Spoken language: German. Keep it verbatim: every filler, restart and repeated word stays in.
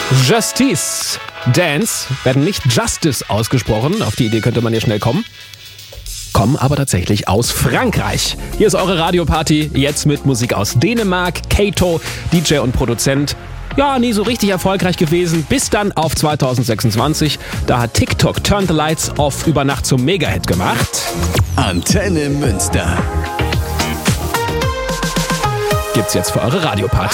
Justice. Dance werden nicht Justice ausgesprochen. Auf die Idee könnte man ja schnell kommen. Kommen aber tatsächlich aus Frankreich. Hier ist eure Radioparty, jetzt mit Musik aus Dänemark. Kato, D J und Produzent. Ja, nie so richtig erfolgreich gewesen, bis dann auf zwanzig sechsundzwanzig. Da hat TikTok Turn the Lights Off über Nacht zum Mega-Hit gemacht. Antenne Münster. Gibt's jetzt für eure Radioparty.